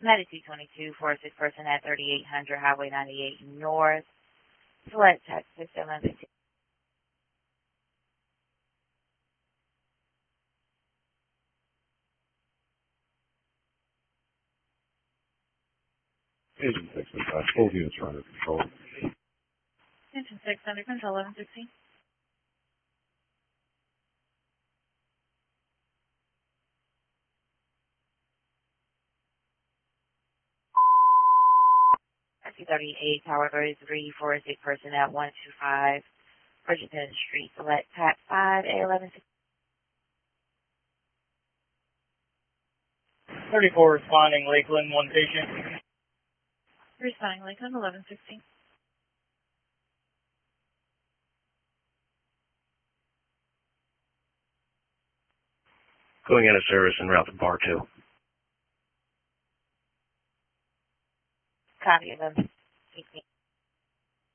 Medic 222, 46 person at 3800 Highway 98 North. Select text 611. Agent 615, full units are under control. Engine 6 under control, 1116. SC38, Tower 33, 46 person at 125 Bridgeton Street. Select TAC 5, A1116. 34 responding, Lakeland, one patient. Responding Lakeland, 1116. Going into service en route to bar 2. Copy 1116.